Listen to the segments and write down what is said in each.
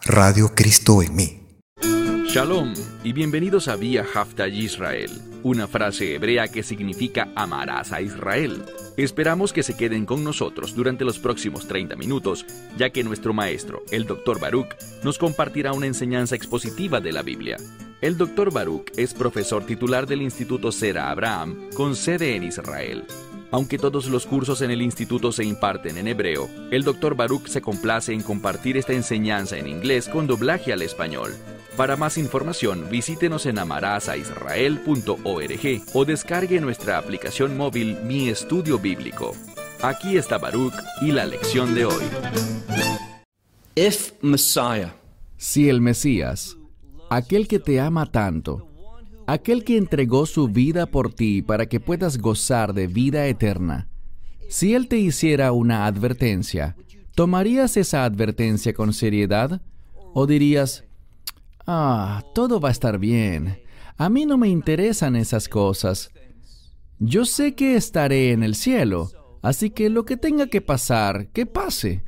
Radio Cristo en mí. Shalom y bienvenidos a Vía Hafta Yisrael, una frase hebrea que significa amarás a Israel. Esperamos que se queden con nosotros durante los próximos 30 minutos, ya que nuestro maestro, el Dr. Baruch, nos compartirá una enseñanza expositiva de la Biblia. El Dr. Baruch es profesor titular del Instituto Sera Abraham, con sede en Israel. Aunque todos los cursos en el instituto se imparten en hebreo, el Dr. Baruch se complace en compartir esta enseñanza en inglés con doblaje al español. Para más información, visítenos en amarazaisrael.org o descargue nuestra aplicación móvil Mi Estudio Bíblico. Aquí está Baruch y la lección de hoy. Si el Mesías, aquel que te ama tanto, aquel que entregó su vida por ti para que puedas gozar de vida eterna, si Él te hiciera una advertencia, ¿tomarías esa advertencia con seriedad? ¿O dirías, todo va a estar bien, a mí no me interesan esas cosas, yo sé que estaré en el cielo, así que lo que tenga que pasar, que pase?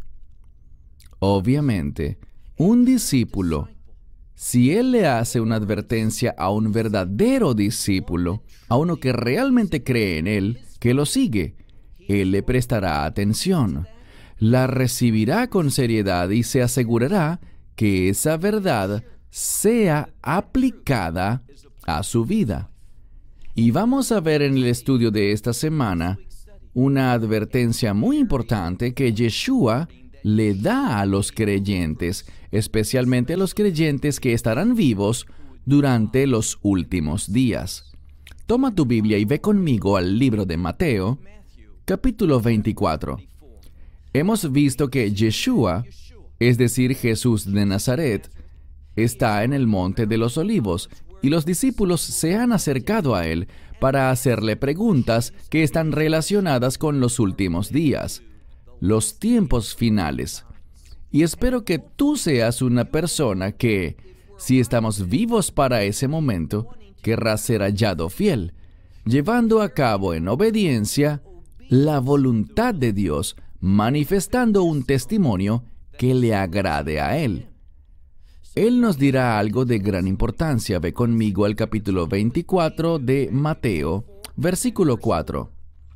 Obviamente, un discípulo, si él le hace una advertencia a un verdadero discípulo, a uno que realmente cree en él, que lo sigue, él le prestará atención, la recibirá con seriedad y se asegurará que esa verdad sea aplicada a su vida. Y vamos a ver en el estudio de esta semana una advertencia muy importante que Yeshua le da a los creyentes, especialmente a los creyentes que estarán vivos durante los últimos días. Toma tu Biblia y ve conmigo al libro de Mateo, capítulo 24. Hemos visto que Yeshua, es decir, Jesús de Nazaret, está en el Monte de los Olivos, y los discípulos se han acercado a él para hacerle preguntas que están relacionadas con los últimos días, los tiempos finales. Y espero que tú seas una persona que, si estamos vivos para ese momento, querrá ser hallado fiel, llevando a cabo en obediencia la voluntad de Dios, manifestando un testimonio que le agrade a Él. Él nos dirá algo de gran importancia. Ve conmigo al capítulo 24 de Mateo, versículo 4.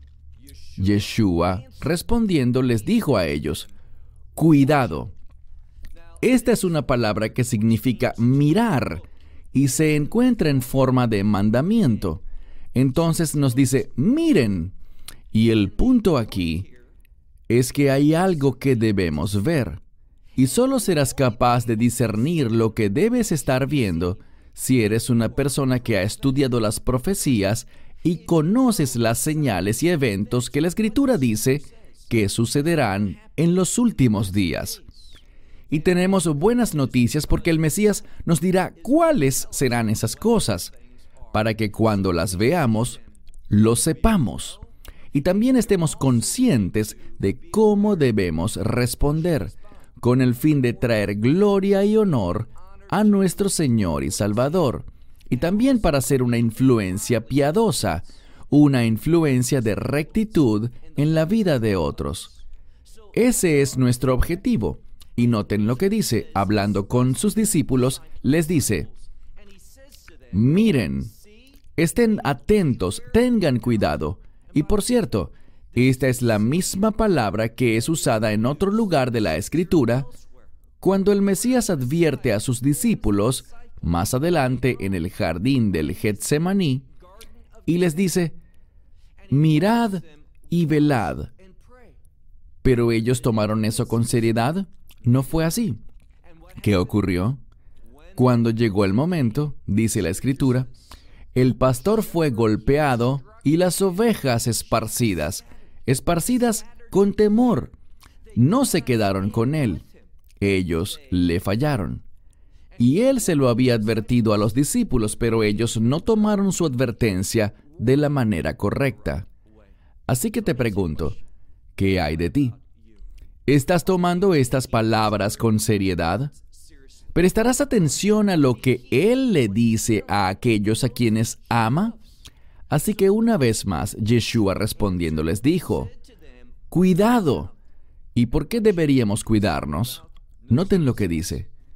Yeshua, respondiendo, les dijo a ellos, cuidado. Esta es una palabra que significa mirar y se encuentra en forma de mandamiento. Entonces nos dice, miren. Y el punto aquí es que hay algo que debemos ver. Y solo serás capaz de discernir lo que debes estar viendo si eres una persona que ha estudiado las profecías y conoces las señales y eventos que la Escritura dice que sucederán en los últimos días. Y tenemos buenas noticias porque el Mesías nos dirá cuáles serán esas cosas, para que cuando las veamos, lo sepamos. Y también estemos conscientes de cómo debemos responder, con el fin de traer gloria y honor a nuestro Señor y Salvador, y también para ser una influencia piadosa, una influencia de rectitud en la vida de otros. Ese es nuestro objetivo, y noten lo que dice, hablando con sus discípulos, les dice, miren, estén atentos, tengan cuidado, y por cierto, esta es la misma palabra que es usada en otro lugar de la Escritura cuando el Mesías advierte a sus discípulos más adelante en el jardín del Getsemaní y les dice, mirad y velad. ¿Pero ellos tomaron eso con seriedad? No fue así. ¿Qué ocurrió? Cuando llegó el momento, dice la Escritura, el pastor fue golpeado y las ovejas esparcidas con temor. No se quedaron con él. Ellos le fallaron. Y él se lo había advertido a los discípulos, pero ellos no tomaron su advertencia de la manera correcta. Así que te pregunto, ¿qué hay de ti? ¿Estás tomando estas palabras con seriedad? ¿Prestarás atención a lo que él le dice a aquellos a quienes ama? Así que una vez más, Yeshua respondiendo les dijo, cuidado. ¿Y por qué deberíamos cuidarnos? Noten lo que dice.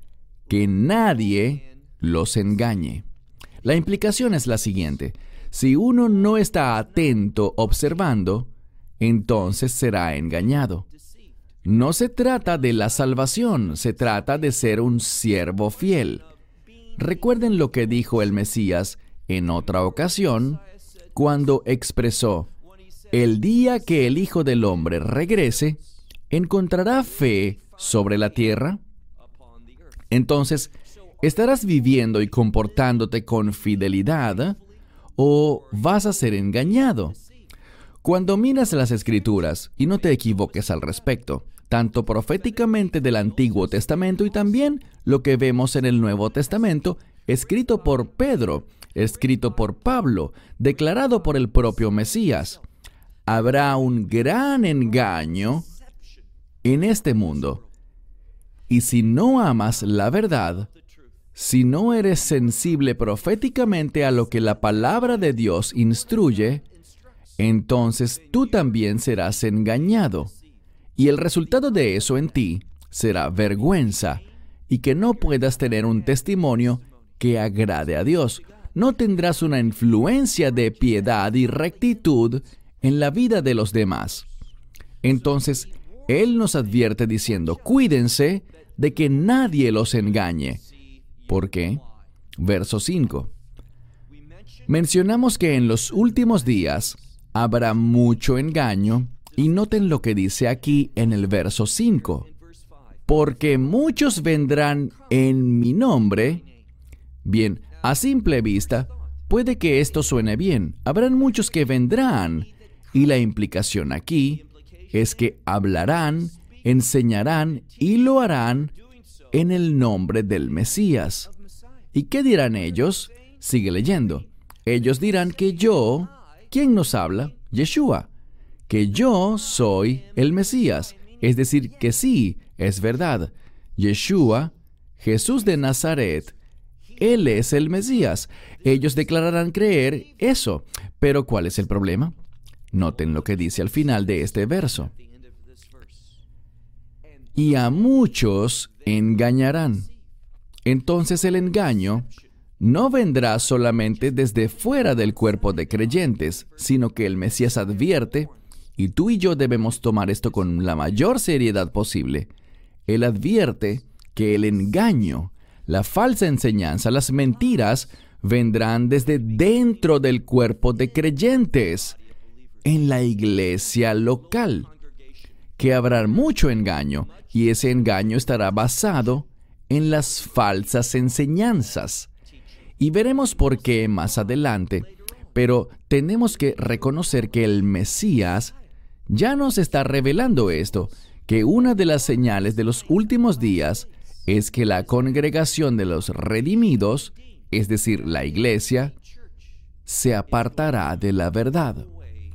que nadie los engañe. La implicación es la siguiente: si uno no está atento observando, entonces será engañado. No se trata de la salvación, se trata de ser un siervo fiel. Recuerden lo que dijo el Mesías en otra ocasión, cuando expresó: el día que el Hijo del Hombre regrese, ¿encontrará fe sobre la tierra? Entonces, ¿estarás viviendo y comportándote con fidelidad o vas a ser engañado? Cuando miras las Escrituras, y no te equivoques al respecto, tanto proféticamente del Antiguo Testamento y también lo que vemos en el Nuevo Testamento, escrito por Pedro, escrito por Pablo, declarado por el propio Mesías, habrá un gran engaño en este mundo. Y si no amas la verdad, si no eres sensible proféticamente a lo que la palabra de Dios instruye, entonces tú también serás engañado. Y el resultado de eso en ti será vergüenza y que no puedas tener un testimonio que agrade a Dios. No tendrás una influencia de piedad y rectitud en la vida de los demás. Entonces, Él nos advierte diciendo: cuídense de que nadie los engañe. ¿Por qué? Verso 5. Mencionamos que en los últimos días habrá mucho engaño, y noten lo que dice aquí en el verso 5. Porque muchos vendrán en mi nombre. Bien, a simple vista, puede que esto suene bien. Habrán muchos que vendrán, y la implicación aquí es que hablarán, enseñarán y lo harán en el nombre del Mesías. ¿Y qué dirán ellos? Sigue leyendo. Ellos dirán que yo, ¿quién nos habla? Yeshua. Que yo soy el Mesías. Es decir, que sí, es verdad. Yeshua, Jesús de Nazaret, Él es el Mesías. Ellos declararán creer eso. Pero ¿cuál es el problema? Noten lo que dice al final de este verso. Y a muchos engañarán. Entonces el engaño no vendrá solamente desde fuera del cuerpo de creyentes, sino que el Mesías advierte, y tú y yo debemos tomar esto con la mayor seriedad posible. Él advierte que el engaño, la falsa enseñanza, las mentiras, vendrán desde dentro del cuerpo de creyentes, en la iglesia local, que habrá mucho engaño, y ese engaño estará basado en las falsas enseñanzas. Y veremos por qué más adelante, pero tenemos que reconocer que el Mesías ya nos está revelando esto, que una de las señales de los últimos días es que la congregación de los redimidos, es decir, la iglesia, se apartará de la verdad.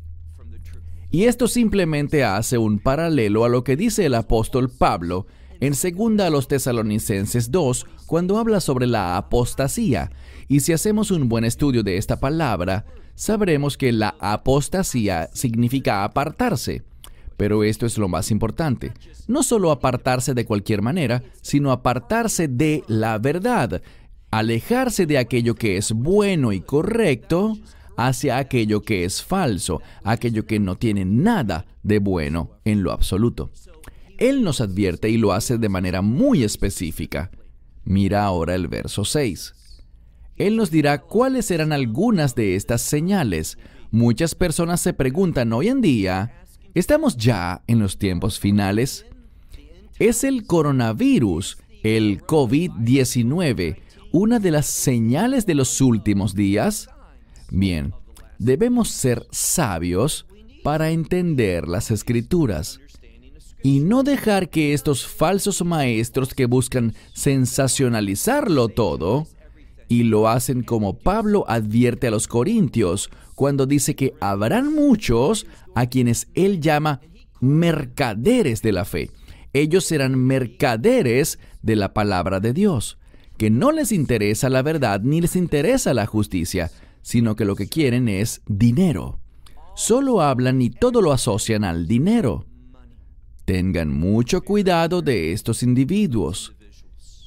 Y esto simplemente hace un paralelo a lo que dice el apóstol Pablo en 2 Tesalonicenses 2, cuando habla sobre la apostasía. Y si hacemos un buen estudio de esta palabra, sabremos que la apostasía significa apartarse. Pero esto es lo más importante. No solo apartarse de cualquier manera, sino apartarse de la verdad. Alejarse de aquello que es bueno y correcto hacia aquello que es falso, aquello que no tiene nada de bueno en lo absoluto. Él nos advierte y lo hace de manera muy específica. Mira ahora el verso 6. Él nos dirá cuáles serán algunas de estas señales. Muchas personas se preguntan hoy en día, ¿estamos ya en los tiempos finales? ¿Es el coronavirus, el COVID-19, una de las señales de los últimos días? Bien, debemos ser sabios para entender las Escrituras y no dejar que estos falsos maestros que buscan sensacionalizarlo todo, y lo hacen como Pablo advierte a los corintios cuando dice que habrán muchos a quienes él llama mercaderes de la fe. Ellos serán mercaderes de la palabra de Dios, que no les interesa la verdad ni les interesa la justicia, sino que lo que quieren es dinero. Solo hablan y todo lo asocian al dinero. Tengan mucho cuidado de estos individuos.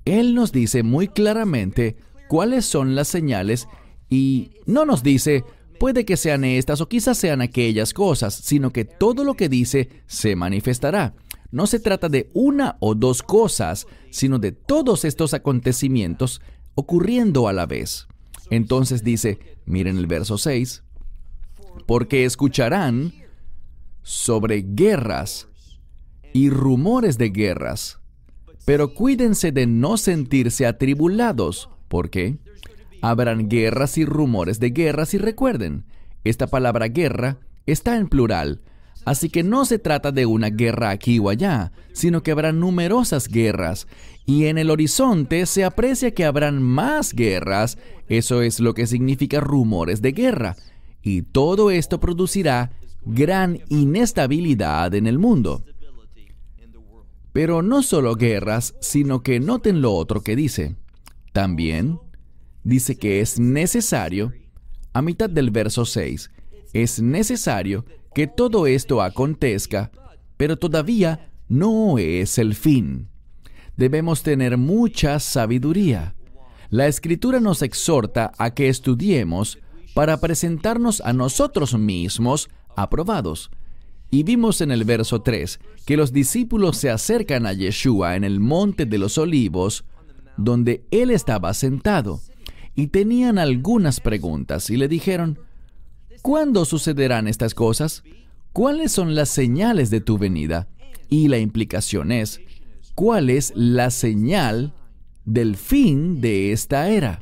Él nos dice muy claramente cuáles son las señales y no nos dice, puede que sean estas o quizás sean aquellas cosas, sino que todo lo que dice se manifestará. No se trata de una o dos cosas, sino de todos estos acontecimientos ocurriendo a la vez. Entonces dice, miren el verso 6, porque escucharán sobre guerras y rumores de guerras, pero cuídense de no sentirse atribulados. ¿Por qué? Habrán guerras y rumores de guerras y recuerden, esta palabra guerra está en plural. Así que no se trata de una guerra aquí o allá, sino que habrá numerosas guerras. Y en el horizonte se aprecia que habrán más guerras. Eso es lo que significa rumores de guerra. Y todo esto producirá gran inestabilidad en el mundo. Pero no solo guerras, sino que noten lo otro que dice. También dice que es necesario, a mitad del verso 6, es necesario que todo esto acontezca, pero todavía no es el fin. Debemos tener mucha sabiduría. La Escritura nos exhorta a que estudiemos para presentarnos a nosotros mismos aprobados. Y vimos en el verso 3 que los discípulos se acercan a Yeshua en el monte de los olivos, donde él estaba sentado, y tenían algunas preguntas, y le dijeron, ¿cuándo sucederán estas cosas? ¿Cuáles son las señales de tu venida? Y la implicación es, ¿cuál es la señal del fin de esta era?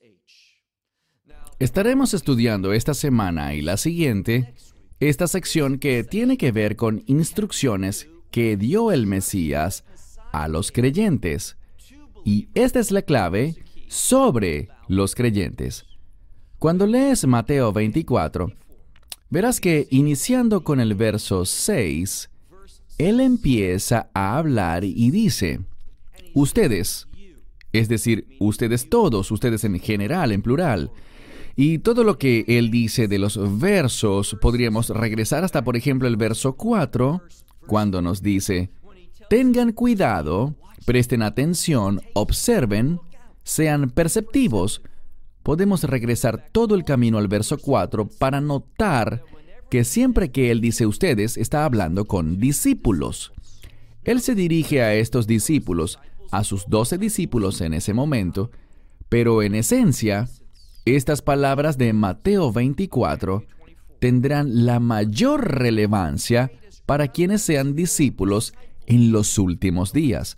Estaremos estudiando esta semana y la siguiente esta sección que tiene que ver con instrucciones que dio el Mesías a los creyentes. Y esta es la clave sobre los creyentes. Cuando lees Mateo 24, verás que iniciando con el verso 6, él empieza a hablar y dice, ustedes, es decir, ustedes todos, ustedes en general, en plural. Y todo lo que él dice de los versos, podríamos regresar hasta, por ejemplo, el verso 4, cuando nos dice, tengan cuidado, presten atención, observen, sean perceptivos. Podemos regresar todo el camino al verso 4 para notar que siempre que él dice ustedes, está hablando con discípulos. Él se dirige a estos discípulos, a sus 12 discípulos en ese momento, pero en esencia, estas palabras de Mateo 24 tendrán la mayor relevancia para quienes sean discípulos en los últimos días.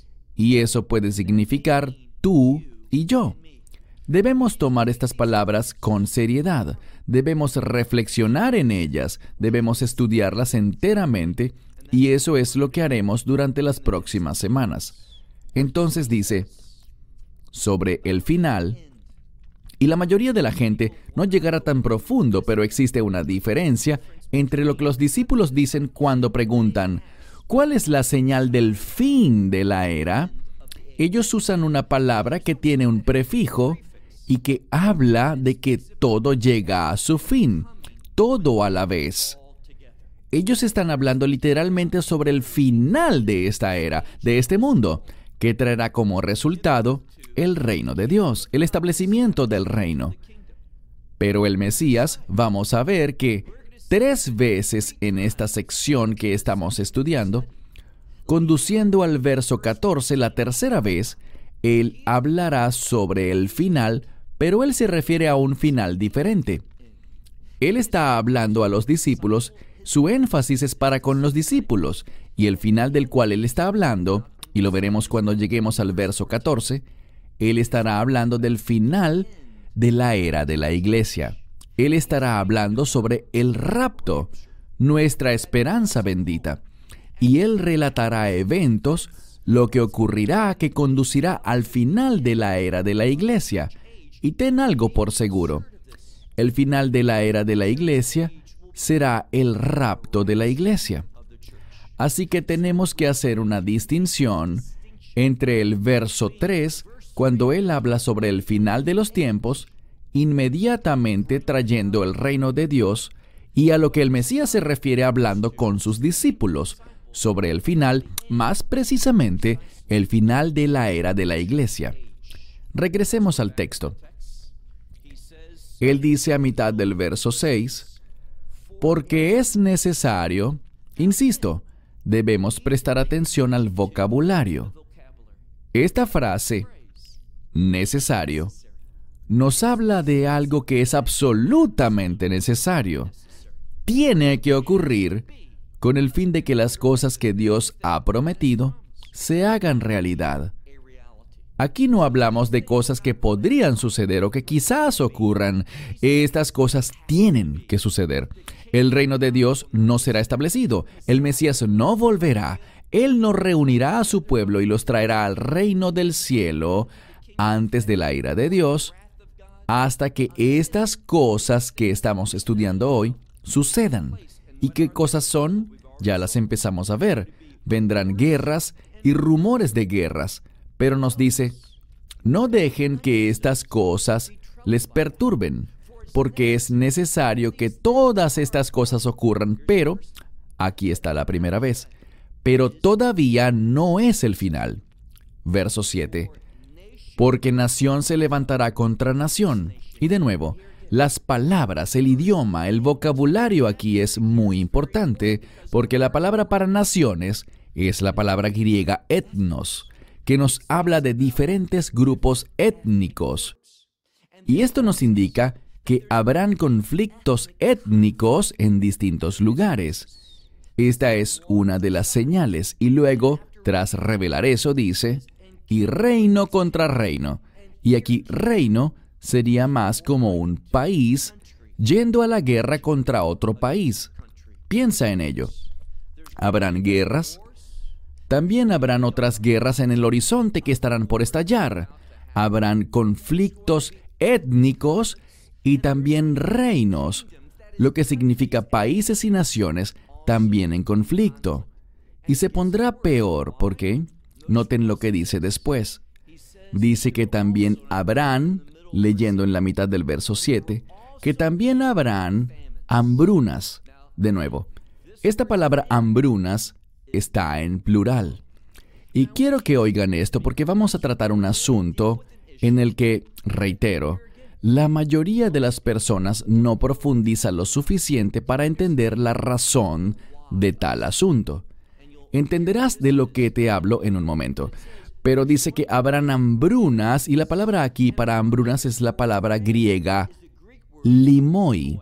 Y eso puede significar tú y yo. Debemos tomar estas palabras con seriedad, debemos reflexionar en ellas, debemos estudiarlas enteramente, y eso es lo que haremos durante las próximas semanas. Entonces dice, sobre el final, y la mayoría de la gente no llegará tan profundo, pero existe una diferencia entre lo que los discípulos dicen cuando preguntan, ¿cuál es la señal del fin de la era? Ellos usan una palabra que tiene un prefijo y que habla de que todo llega a su fin, todo a la vez. Ellos están hablando literalmente sobre el final de esta era, de este mundo, que traerá como resultado el reino de Dios, el establecimiento del reino. Pero el Mesías, vamos a ver que 3 veces en esta sección que estamos estudiando, conduciendo al verso 14, la tercera vez, él hablará sobre el final, pero él se refiere a un final diferente. Él está hablando a los discípulos, su énfasis es para con los discípulos, y el final del cual él está hablando, y lo veremos cuando lleguemos al verso 14, él estará hablando del final de la era de la iglesia. Él estará hablando sobre el rapto, nuestra esperanza bendita. Y él relatará eventos, lo que ocurrirá que conducirá al final de la era de la iglesia. Y ten algo por seguro. El final de la era de la iglesia será el rapto de la iglesia. Así que tenemos que hacer una distinción entre el verso 3, cuando él habla sobre el final de los tiempos, inmediatamente trayendo el reino de Dios, y a lo que el Mesías se refiere hablando con sus discípulos, sobre el final, más precisamente el final de la era de la iglesia. Regresemos al texto. Él dice a mitad del verso 6, porque es necesario, insisto, debemos prestar atención al vocabulario. Esta frase, necesario, nos habla de algo que es absolutamente necesario. Tiene que ocurrir con el fin de que las cosas que Dios ha prometido se hagan realidad. Aquí no hablamos de cosas que podrían suceder o que quizás ocurran. Estas cosas tienen que suceder. El reino de Dios no será establecido. El Mesías no volverá. Él no reunirá a su pueblo y los traerá al reino del cielo antes de la ira de Dios, hasta que estas cosas que estamos estudiando hoy sucedan. ¿Y qué cosas son? Ya las empezamos a ver. Vendrán guerras y rumores de guerras. Pero nos dice, no dejen que estas cosas les perturben, porque es necesario que todas estas cosas ocurran, pero, aquí está la primera vez, pero todavía no es el final. Verso 7, porque nación se levantará contra nación. Y de nuevo, las palabras, el idioma, el vocabulario aquí es muy importante, porque la palabra para naciones es la palabra griega etnos, que nos habla de diferentes grupos étnicos. Y esto nos indica que habrán conflictos étnicos en distintos lugares. Esta es una de las señales. Y luego, tras revelar eso, dice, y reino contra reino. Y aquí reino sería más como un país yendo a la guerra contra otro país. Piensa en ello. Habrán guerras. También habrán otras guerras en el horizonte que estarán por estallar. Habrán conflictos étnicos y también reinos, lo que significa países y naciones también en conflicto. Y se pondrá peor, porque noten lo que dice después. Dice que también habrán, leyendo en la mitad del verso 7, que también habrán hambrunas. De nuevo, esta palabra hambrunas está en plural. Y quiero que oigan esto porque vamos a tratar un asunto en el que, reitero, la mayoría de las personas no profundiza lo suficiente para entender la razón de tal asunto. Entenderás de lo que te hablo en un momento. Pero dice que habrán hambrunas, y la palabra aquí para hambrunas es la palabra griega limoi.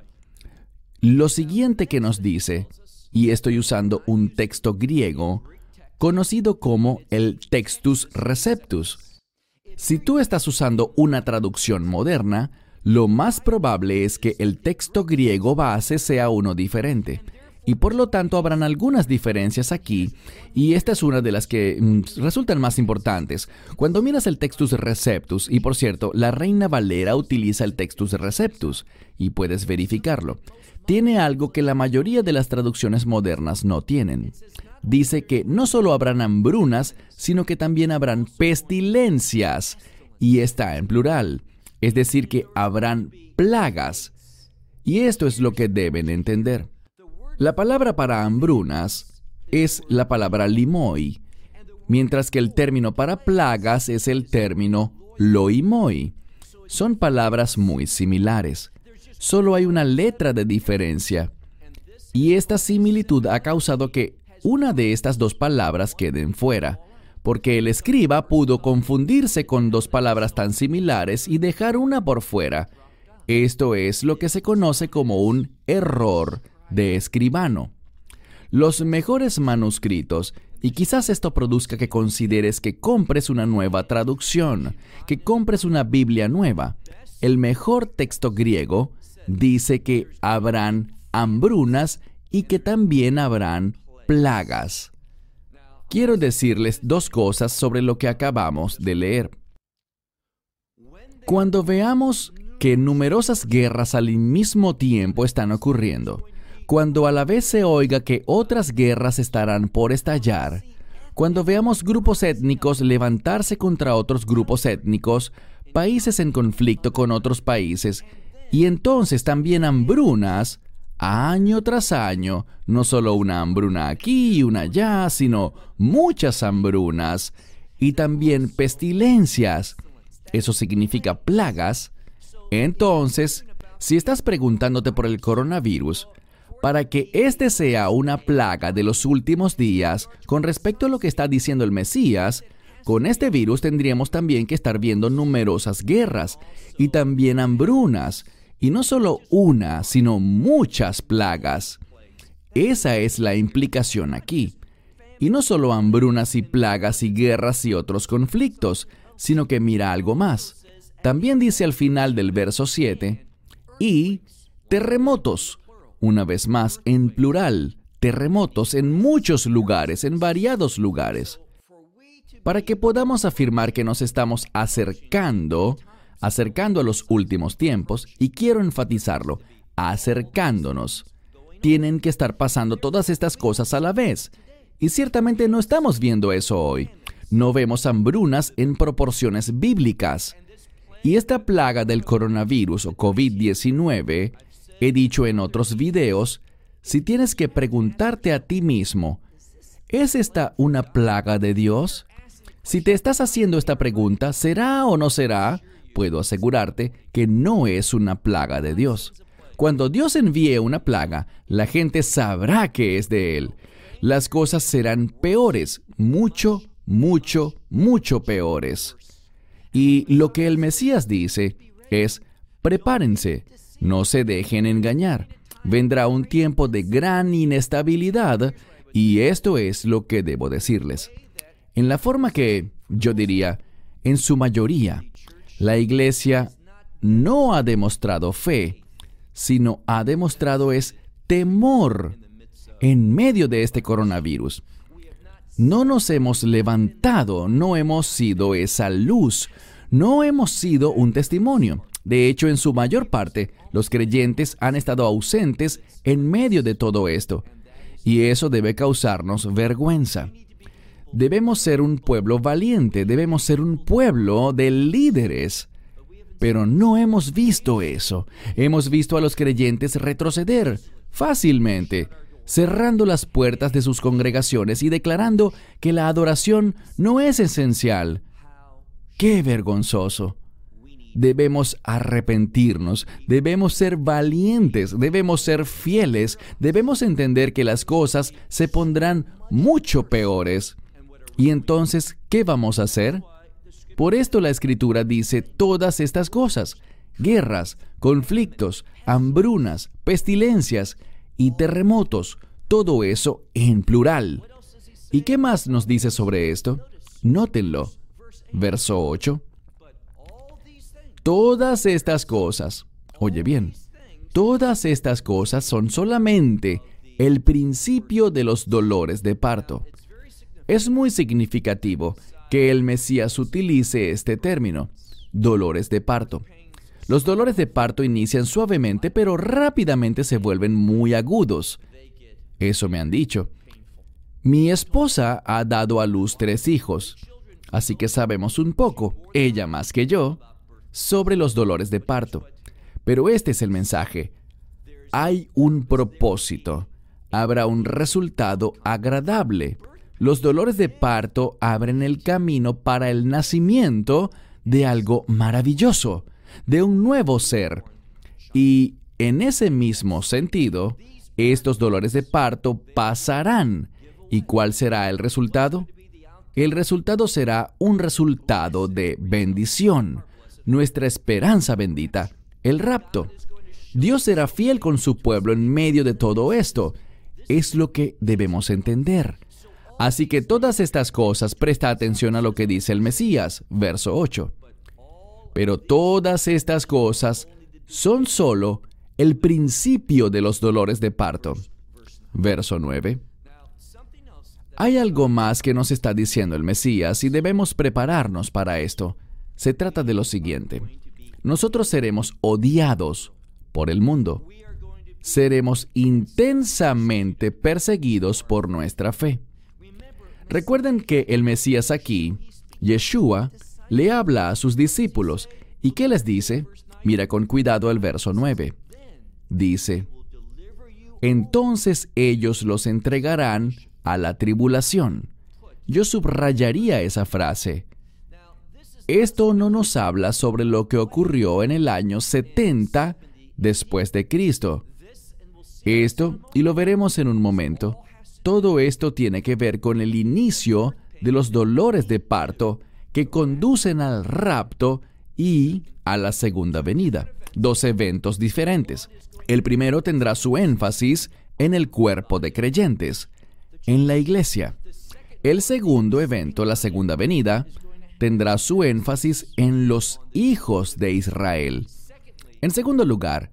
Lo siguiente que nos dice, y estoy usando un texto griego, conocido como el Textus Receptus. Si tú estás usando una traducción moderna, lo más probable es que el texto griego base sea uno diferente. Y por lo tanto habrán algunas diferencias aquí, y esta es una de las que resultan más importantes. Cuando miras el Textus Receptus, y por cierto, la Reina Valera utiliza el Textus Receptus, y puedes verificarlo, tiene algo que la mayoría de las traducciones modernas no tienen. Dice que no solo habrán hambrunas, sino que también habrán pestilencias, y está en plural, es decir, que habrán plagas. Y esto es lo que deben entender. La palabra para hambrunas es la palabra limoi, mientras que el término para plagas es el término loimoi. Son palabras muy similares. Solo hay una letra de diferencia. Y esta similitud ha causado que una de estas dos palabras queden fuera, porque el escriba pudo confundirse con dos palabras tan similares y dejar una por fuera. Esto es lo que se conoce como un error de escribano. Los mejores manuscritos, y quizás esto produzca que consideres que compres una nueva traducción, que compres una Biblia nueva. El mejor texto griego dice que habrán hambrunas y que también habrán plagas. Quiero decirles dos cosas sobre lo que acabamos de leer. Cuando veamos que numerosas guerras al mismo tiempo están ocurriendo, cuando a la vez se oiga que otras guerras estarán por estallar, cuando veamos grupos étnicos levantarse contra otros grupos étnicos, países en conflicto con otros países, y entonces también hambrunas, año tras año, no solo una hambruna aquí y una allá, sino muchas hambrunas, y también pestilencias. Eso significa plagas. Entonces, si estás preguntándote por el coronavirus, para que este sea una plaga de los últimos días, con respecto a lo que está diciendo el Mesías, con este virus tendríamos también que estar viendo numerosas guerras y también hambrunas, y no solo una, sino muchas plagas. Esa es la implicación aquí. Y no solo hambrunas y plagas y guerras y otros conflictos, sino que mira algo más. También dice al final del verso 7, y terremotos. Una vez más, en plural, terremotos en muchos lugares, en variados lugares. Para que podamos afirmar que nos estamos acercando a los últimos tiempos, y quiero enfatizarlo, acercándonos, tienen que estar pasando todas estas cosas a la vez. Y ciertamente no estamos viendo eso hoy. No vemos hambrunas en proporciones bíblicas. Y esta plaga del coronavirus o COVID-19, he dicho en otros videos, si tienes que preguntarte a ti mismo, ¿es esta una plaga de Dios? Si te estás haciendo esta pregunta, ¿será o no será? Puedo asegurarte que no es una plaga de Dios. Cuando Dios envíe una plaga, la gente sabrá que es de Él. Las cosas serán peores, mucho, mucho, mucho peores. Y lo que el Mesías dice es, prepárense, no se dejen engañar. Vendrá un tiempo de gran inestabilidad y esto es lo que debo decirles. En la forma que, yo diría, en su mayoría, la iglesia no ha demostrado fe, sino ha demostrado es temor en medio de este coronavirus. No nos hemos levantado, no hemos sido esa luz, no hemos sido un testimonio. De hecho, en su mayor parte, los creyentes han estado ausentes en medio de todo esto. Y eso debe causarnos vergüenza. Debemos ser un pueblo valiente, debemos ser un pueblo de líderes. Pero no hemos visto eso. Hemos visto a los creyentes retroceder fácilmente, cerrando las puertas de sus congregaciones y declarando que la adoración no es esencial. ¡Qué vergonzoso! Debemos arrepentirnos, debemos ser valientes, debemos ser fieles, debemos entender que las cosas se pondrán mucho peores. ¿Y entonces qué vamos a hacer? Por esto la Escritura dice todas estas cosas: guerras, conflictos, hambrunas, pestilencias y terremotos, todo eso en plural. ¿Y qué más nos dice sobre esto? Nótenlo. Verso 8. Todas estas cosas, oye bien, todas estas cosas son solamente el principio de los dolores de parto. Es muy significativo que el Mesías utilice este término, dolores de parto. Los dolores de parto inician suavemente, pero rápidamente se vuelven muy agudos. Eso me han dicho. Mi esposa ha dado a luz 3 hijos, así que sabemos un poco, ella más que yo, sobre los dolores de parto. Pero este es el mensaje. Hay un propósito. Habrá un resultado agradable. Los dolores de parto abren el camino para el nacimiento de algo maravilloso, de un nuevo ser. Y en ese mismo sentido, estos dolores de parto pasarán. ¿Y cuál será el resultado? El resultado será un resultado de bendición. Nuestra esperanza bendita, el rapto. Dios será fiel con su pueblo en medio de todo esto. Es lo que debemos entender. Así que todas estas cosas, presta atención a lo que dice el Mesías, verso 8. Pero todas estas cosas son solo el principio de los dolores de parto. Verso 9. Hay algo más que nos está diciendo el Mesías y debemos prepararnos para esto. Se trata de lo siguiente. Nosotros seremos odiados por el mundo. Seremos intensamente perseguidos por nuestra fe. Recuerden que el Mesías aquí, Yeshua, le habla a sus discípulos. ¿Y qué les dice? Mira con cuidado el verso 9. Dice, entonces ellos los entregarán a la tribulación. yo subrayaría esa frase. Esto no nos habla sobre lo que ocurrió en el año 70 después de Cristo. Esto, y lo veremos en un momento, todo esto tiene que ver con el inicio de los dolores de parto que conducen al rapto y a la segunda venida. Dos eventos diferentes. El primero tendrá su énfasis en el cuerpo de creyentes, en la iglesia. El segundo evento, la segunda venida, tendrá su énfasis en los hijos de Israel. En segundo lugar,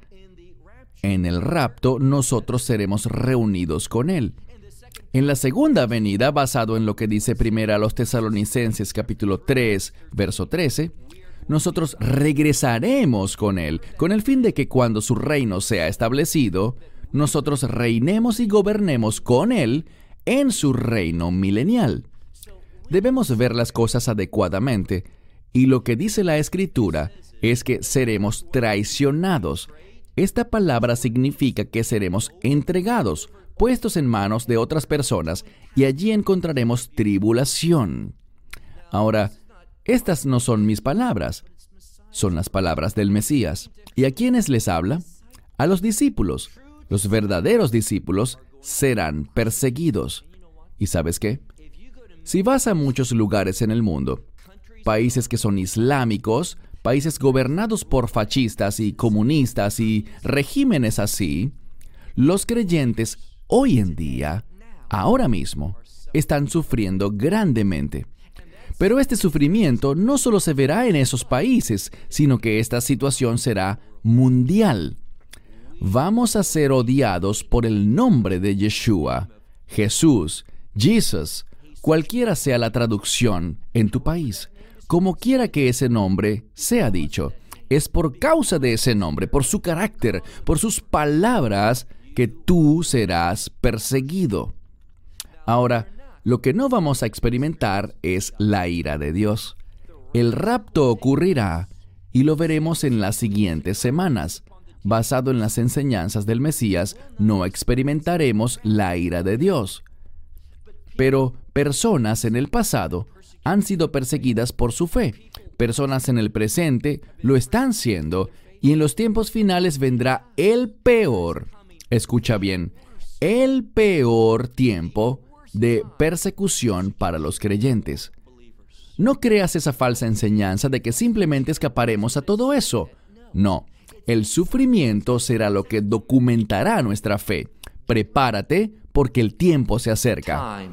en el rapto nosotros seremos reunidos con Él. En la segunda venida, basado en lo que dice primero a los Tesalonicenses capítulo 3, verso 13, nosotros regresaremos con Él, con el fin de que cuando su reino sea establecido, nosotros reinemos y gobernemos con Él en su reino milenial. Debemos ver las cosas adecuadamente, y lo que dice la Escritura es que seremos traicionados. Esta palabra significa que seremos entregados, puestos en manos de otras personas, y allí encontraremos tribulación. Ahora, estas no son mis palabras, son las palabras del Mesías. ¿Y a quiénes les habla? A los discípulos. Los verdaderos discípulos serán perseguidos. ¿Y sabes qué? Si vas a muchos lugares en el mundo, países que son islámicos, países gobernados por fascistas y comunistas y regímenes así, los creyentes hoy en día, ahora mismo, están sufriendo grandemente. Pero este sufrimiento no solo se verá en esos países, sino que esta situación será mundial. Vamos a ser odiados por el nombre de Yeshua, Jesús, Jesus, cualquiera sea la traducción en tu país. Como quiera que ese nombre sea dicho, es por causa de ese nombre, por su carácter, por sus palabras, que tú serás perseguido. Ahora, lo que no vamos a experimentar es la ira de Dios. El rapto ocurrirá y lo veremos en las siguientes semanas. Basado en las enseñanzas del Mesías, no experimentaremos la ira de Dios. Pero personas en el pasado han sido perseguidas por su fe. Personas en el presente lo están siendo, y en los tiempos finales vendrá el peor, escucha bien, el peor tiempo de persecución para los creyentes. No creas esa falsa enseñanza de que simplemente escaparemos a todo eso. No, el sufrimiento será lo que documentará nuestra fe. Prepárate porque el tiempo se acerca.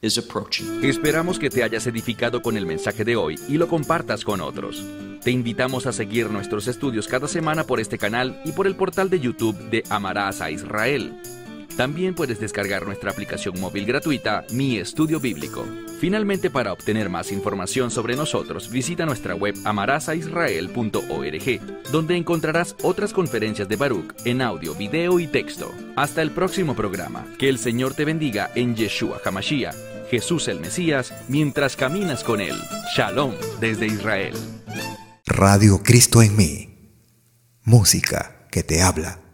Esperamos que te hayas edificado con el mensaje de hoy y lo compartas con otros. Te invitamos a seguir nuestros estudios cada semana por este canal y por el portal de YouTube de Amarás a Israel. También puedes descargar nuestra aplicación móvil gratuita, Mi Estudio Bíblico. Finalmente, para obtener más información sobre nosotros, visita nuestra web amarasaisrael.org, donde encontrarás otras conferencias de Baruch en audio, video y texto. Hasta el próximo programa. Que el Señor te bendiga en Yeshua HaMashiach, Jesús el Mesías, mientras caminas con Él. Shalom desde Israel. Radio Cristo en mí. Música que te habla.